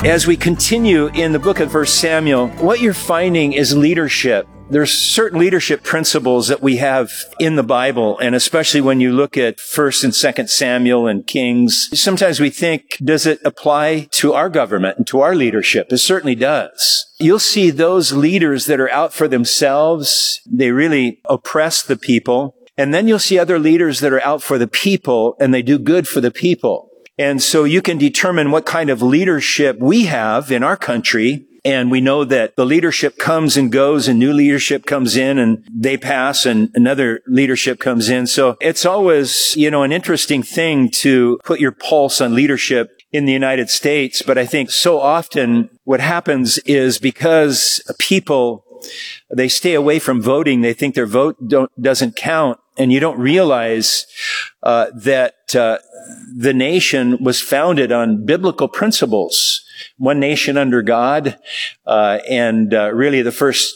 As we continue in the book of 1 Samuel, what you're finding is leadership. There's certain leadership principles that we have in the Bible, and especially when you look at 1 and 2 Samuel and Kings, sometimes we think, does it apply to our government and to our leadership? It certainly does. You'll see those leaders that are out for themselves, they really oppress the people. And then you'll see other leaders that are out for the people, and they do good for the people. And so you can determine what kind of leadership we have in our country. And we know that the leadership comes and goes, and new leadership comes in and they pass, and another leadership comes in. So it's always, an interesting thing to put your pulse on leadership in the United States. But I think so often what happens is because people, they stay away from voting. They think their vote doesn't count. And you don't realize that the nation was founded on biblical principles. One nation under God, and really the first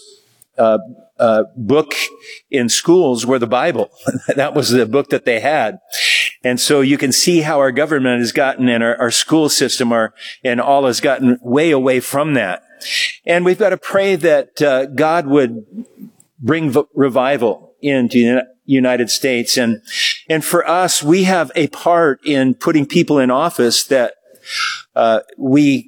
book in schools were the Bible. That was the book that they had. And so you can see how our government has gotten, and our school system and all has gotten way away from that. And we've got to pray that God would bring revival into the United States. And for us, we have a part in putting people in office that we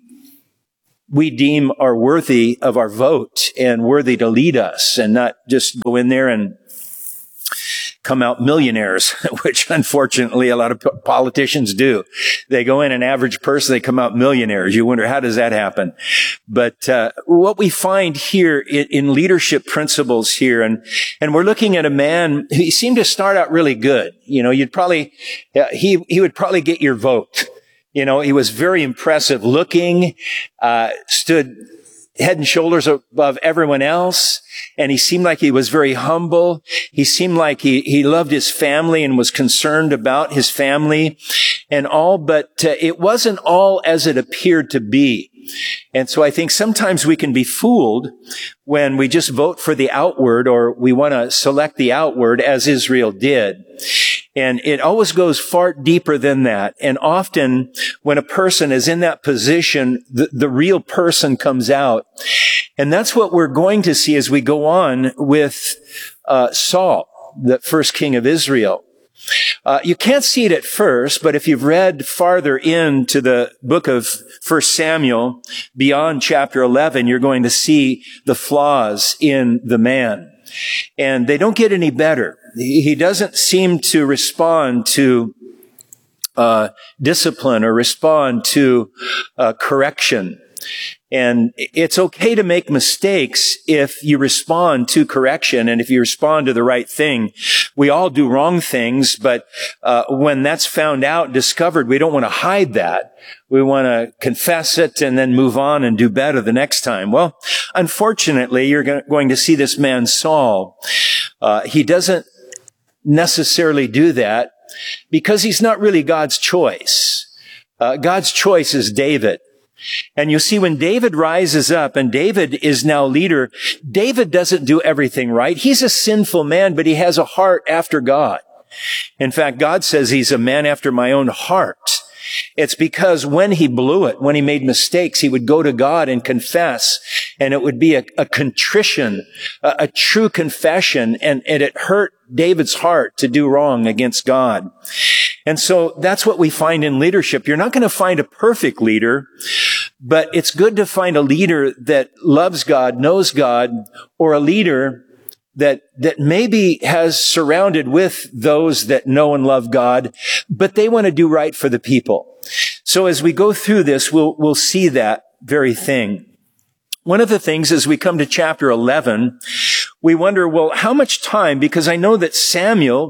deem are worthy of our vote and worthy to lead us, and not just go in there and come out millionaires, which unfortunately a lot of politicians do. They go in an average person, they come out millionaires. You wonder, how does that happen? But what we find here in leadership principles here, and we're looking at a man who seemed to start out really good. You'd probably, he would probably get your vote. He was very impressive looking, stood head and shoulders above everyone else. And he seemed like he was very humble. He seemed like he loved his family and was concerned about his family and all, but it wasn't all as it appeared to be. And so I think sometimes we can be fooled when we just vote for the outward, or we want to select the outward as Israel did. And it always goes far deeper than that. And often when a person is in that position, the real person comes out. And that's what we're going to see as we go on with Saul, the first king of Israel. You can't see it at first, but if you've read farther into the book of 1 Samuel, beyond chapter 11, you're going to see the flaws in the man. And they don't get any better. He doesn't seem to respond to discipline or respond to correction. And it's okay to make mistakes if you respond to correction and if you respond to the right thing. We all do wrong things, but when that's found out, discovered, we don't want to hide that. We want to confess it and then move on and do better the next time. Well, unfortunately, you're going to see this man Saul. He doesn't necessarily do that because he's not really God's choice. God's choice is David. And you see, when David rises up and David is now leader, David doesn't do everything right. He's a sinful man, but he has a heart after God. In fact, God says he's a man after my own heart. It's because when he blew it, when he made mistakes, he would go to God and confess, and it would be a contrition, a true confession, and it hurt David's heart to do wrong against God. And so that's what we find in leadership. You're not going to find a perfect leader, but it's good to find a leader that loves God, knows God, or a leader that maybe has surrounded with those that know and love God, but they want to do right for the people. So as we go through this, we'll see that very thing. One of the things as we come to chapter 11, we wonder, well, how much time? Because I know that Samuel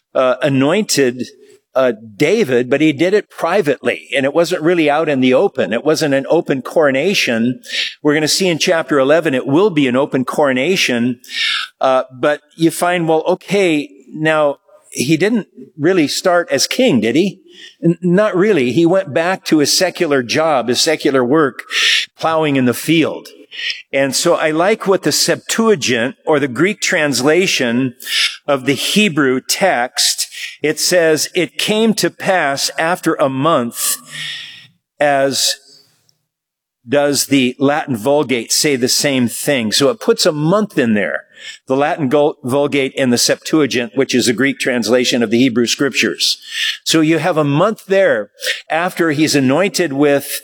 anointed David, but he did it privately, and it wasn't really out in the open. It wasn't an open coronation. We're going to see in chapter 11, it will be an open coronation. But you find, well, okay, now he didn't really start as king, did he? Not really. He went back to his secular job, his secular work, plowing in the field. And so I like what the Septuagint, or the Greek translation of the Hebrew text, it says, it came to pass after a month as does the Latin Vulgate say the same thing. So it puts a month in there. The Latin Vulgate and the Septuagint, which is a Greek translation of the Hebrew Scriptures. So you have a month there after he's anointed with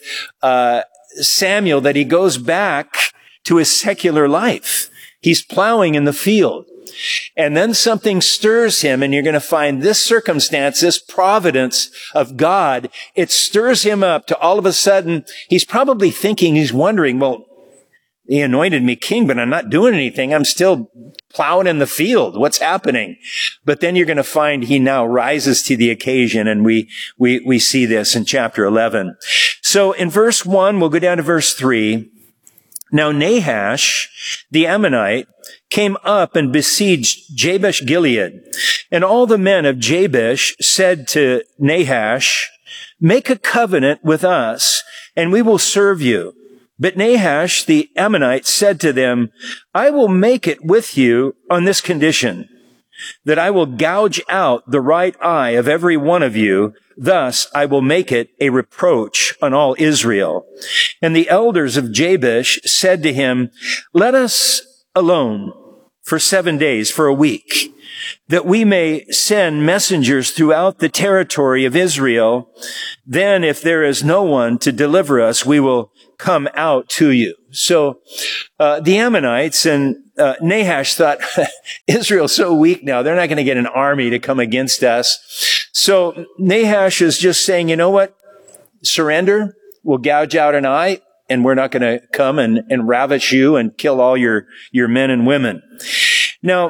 Samuel that he goes back to his secular life. He's plowing in the field. And then something stirs him, and you're going to find this circumstance, this providence of God, it stirs him up to all of a sudden, he's probably thinking, he's wondering, well, he anointed me king, but I'm not doing anything. I'm still plowing in the field. What's happening? But then you're going to find he now rises to the occasion, and we see this in chapter 11. So in verse 1, we'll go down to verse 3. Now Nahash, the Ammonite, came up and besieged Jabesh Gilead. And all the men of Jabesh said to Nahash, "Make a covenant with us, and we will serve you." But Nahash, the Ammonite, said to them, "I will make it with you on this condition, that I will gouge out the right eye of every one of you. Thus I will make it a reproach on all Israel." And the elders of Jabesh said to him, "Let us alone for 7 days, for a week, that we may send messengers throughout the territory of Israel. Then if there is no one to deliver us, we will come out to you." So the Ammonites and Nahash thought, Israel's so weak now, they're not going to get an army to come against us. So Nahash is just saying, you know what? Surrender. We'll gouge out an eye, and we're not going to come and ravish you and kill all your men and women. Now,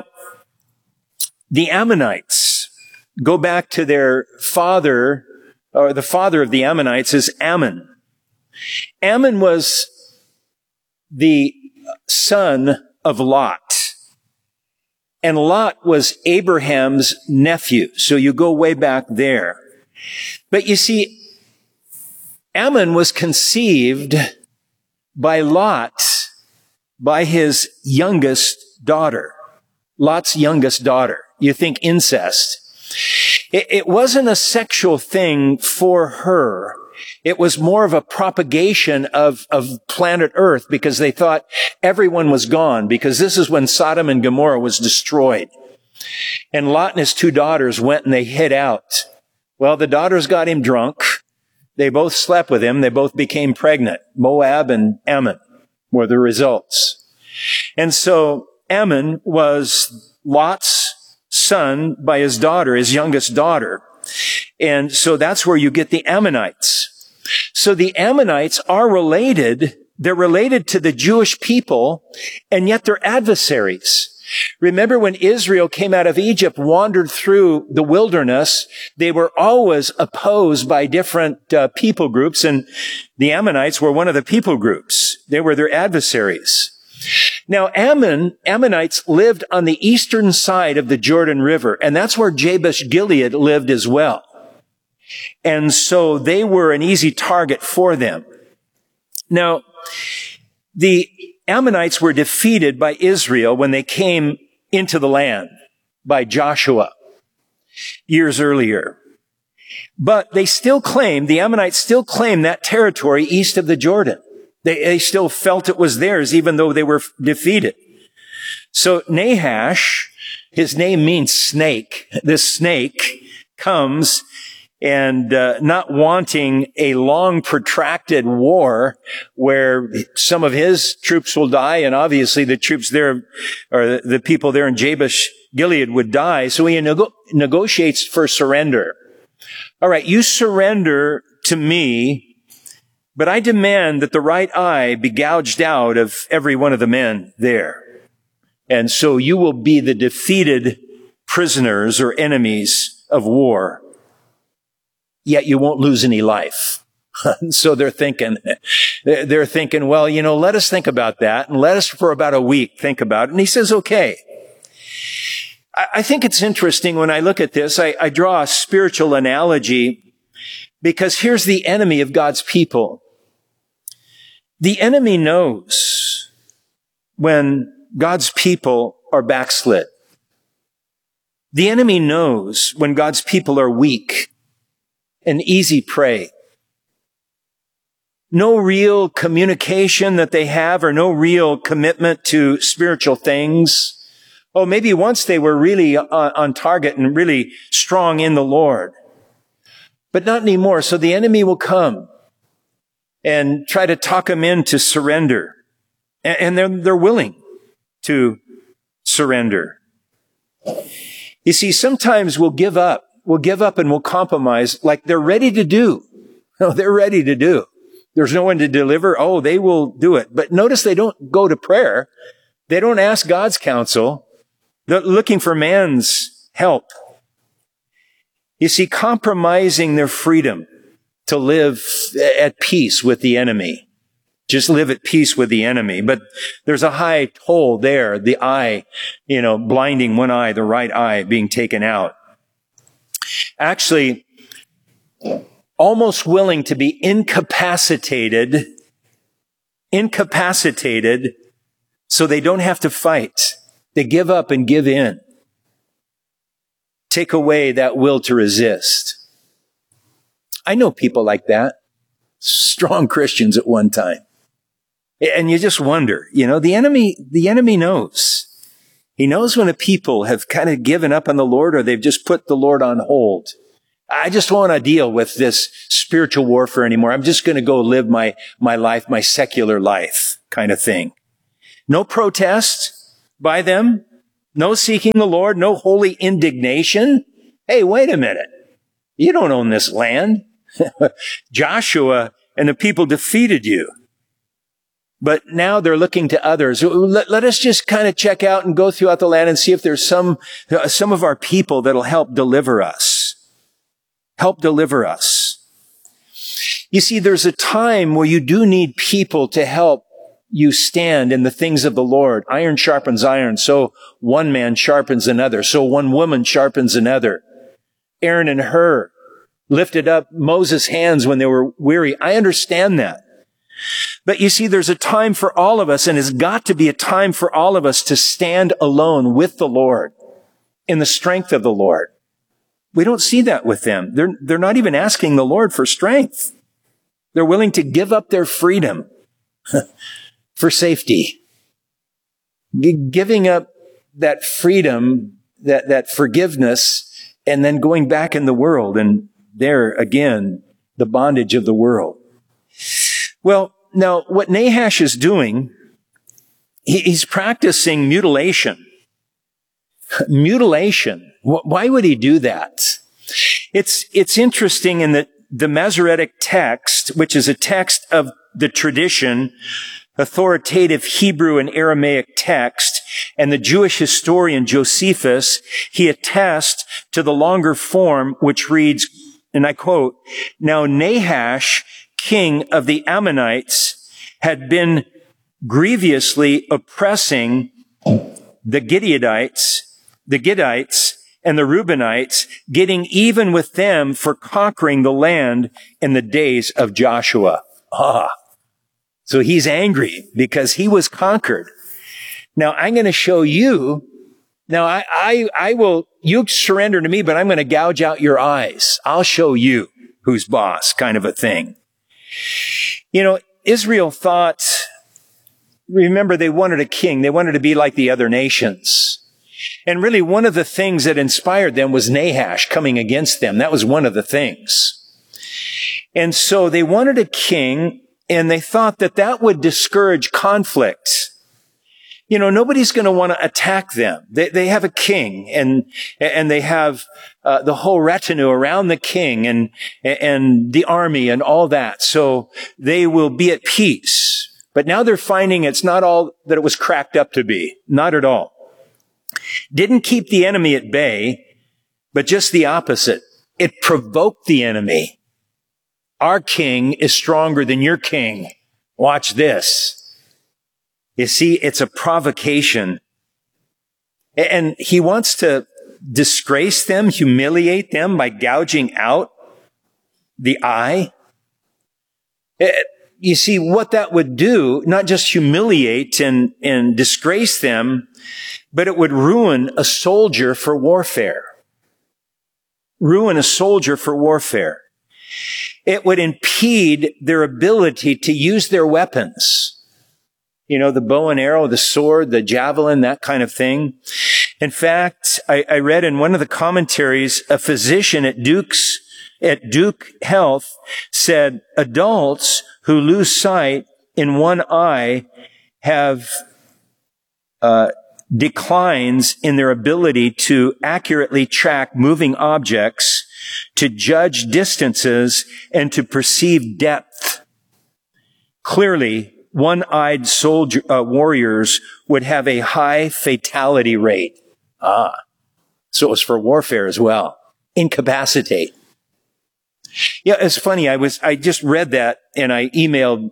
the Ammonites go back to their father, or the father of the Ammonites is Ammon. Ammon was the son of Lot. And Lot was Abraham's nephew. So you go way back there. But you see, Ammon was conceived by Lot, by his youngest daughter. Lot's youngest daughter. You think incest. It wasn't a sexual thing for her. It was more of a propagation of planet Earth, because they thought everyone was gone, because this is when Sodom and Gomorrah was destroyed. And Lot and his 2 daughters went and they hid out. Well, the daughters got him drunk. They both slept with him. They both became pregnant. Moab and Ammon were the results. And so Ammon was Lot's son by his daughter, his youngest daughter. And so that's where you get the Ammonites. So the Ammonites are related. They're related to the Jewish people, and yet they're adversaries. Remember when Israel came out of Egypt, wandered through the wilderness, they were always opposed by different people groups, and the Ammonites were one of the people groups. They were their adversaries. Now, Ammonites lived on the eastern side of the Jordan River, and that's where Jabesh Gilead lived as well. And so they were an easy target for them. Now, the Ammonites were defeated by Israel when they came into the land by Joshua years earlier. But they still claimed, the Ammonites still claimed that territory east of the Jordan. They still felt it was theirs, even though they were defeated. So Nahash, his name means snake. This snake comes and not wanting a long, protracted war where some of his troops will die, and obviously the troops there, or the people there in Jabesh Gilead would die. So he negotiates for surrender. All right, you surrender to me, but I demand that the right eye be gouged out of every one of the men there. And so you will be the defeated prisoners or enemies of war. Yet you won't lose any life. So they're thinking, well, let us think about that, and let us for about a week think about it. And he says, okay. I think it's interesting when I look at this, I draw a spiritual analogy, because here's the enemy of God's people. The enemy knows when God's people are backslid. The enemy knows when God's people are weak, an easy prey. no real communication that they have, or no real commitment to spiritual things. Oh, maybe once they were really on target and really strong in the Lord, but not anymore. So the enemy will come and try to talk them into surrender. And they're willing to surrender. You see, sometimes we'll give up and we'll compromise like they're ready to do. No, they're ready to do. There's no one to deliver. Oh, they will do it. But notice they don't go to prayer. They don't ask God's counsel. They're looking for man's help. You see, compromising their freedom to live at peace with the enemy. Just live at peace with the enemy. But there's a high toll there. The eye, blinding one eye, the right eye being taken out. Actually, almost willing to be incapacitated so they don't have to fight. They give up and give in. Take away that will to resist. I know people like that. Strong Christians at one time. And you just wonder, the enemy knows. He knows when a people have kind of given up on the Lord, or they've just put the Lord on hold. I just don't want to deal with this spiritual warfare anymore. I'm just going to go live my life, my secular life kind of thing. No protest by them. No seeking the Lord. No holy indignation. Hey, wait a minute. You don't own this land. Joshua and the people defeated you. But now they're looking to others. Let us just kind of check out and go throughout the land and see if there's some of our people that'll help deliver us. Help deliver us. You see, there's a time where you do need people to help you stand in the things of the Lord. Iron sharpens iron, so one man sharpens another, so one woman sharpens another. Aaron and Hur lifted up Moses' hands when they were weary. I understand that. But you see, there's a time for all of us, and it's got to be a time for all of us to stand alone with the Lord in the strength of the Lord. We don't see that with them. They're not even asking the Lord for strength. They're willing to give up their freedom for safety. Giving up that freedom, that forgiveness, and then going back in the world, and there again, the bondage of the world. Well, now what Nahash is doing, he's practicing mutilation. Mutilation. Why would he do that? It's interesting in that the Masoretic text, which is a text of the tradition, authoritative Hebrew and Aramaic text, and the Jewish historian Josephus, he attests to the longer form, which reads, and I quote, "Now Nahash, king of the Ammonites, had been grievously oppressing the Gittite and the Reubenites, getting even with them for conquering the land in the days of Joshua." So he's angry because he was conquered. Now I'm going to show you. Now I will, you surrender to me, but I'm going to gouge out your eyes. I'll show you who's boss, kind of a thing. Israel thought, remember, they wanted a king. They wanted to be like the other nations. And really, one of the things that inspired them was Nahash coming against them. That was one of the things. And so they wanted a king, and they thought that would discourage conflict. Nobody's going to want to attack them. They have a king, and they have the whole retinue around the king and the army and all that. So they will be at peace. But now they're finding it's not all that it was cracked up to be. Not at all. Didn't keep the enemy at bay, but just the opposite. It provoked the enemy. Our king is stronger than your king. Watch this. You see, it's a provocation. And he wants to disgrace them, humiliate them by gouging out the eye. You see, what that would do, not just humiliate and disgrace them, but it would ruin a soldier for warfare. Ruin a soldier for warfare. it would impede their ability to use their weapons. You know, the bow and arrow, the sword, the javelin, that kind of thing. In fact, I read in one of the commentaries, a physician at Duke Health said adults who lose sight in one eye have declines in their ability to accurately track moving objects, to judge distances, and to perceive depth. Clearly, one-eyed warriors would have a high fatality rate. So it was for warfare as well. Incapacitate. Yeah, it's funny. I just read that and I emailed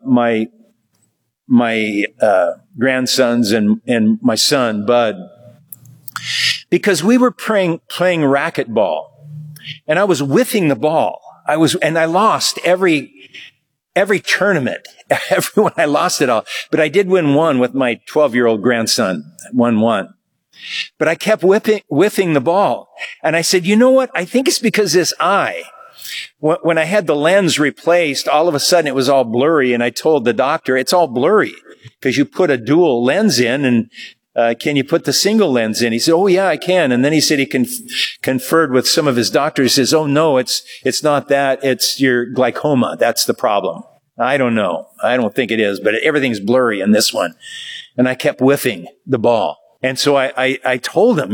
my grandsons and my son, Bud, because we were playing racquetball and I was whiffing the ball. And I lost every tournament. Everyone, I lost it all. But I did win one with my 12-year-old grandson. Won one. But I kept whiffing the ball. And I said, you know what? I think it's because this eye. When I had the lens replaced, all of a sudden it was all blurry. And I told the doctor, it's all blurry because you put a dual lens in and can you put the single lens in? He said, oh yeah, I can. And then he said he conferred with some of his doctors. He says, oh no, it's not that. It's your glaucoma. That's the problem. I don't know. I don't think it is, but everything's blurry in this one. And I kept whiffing the ball. And so I told him,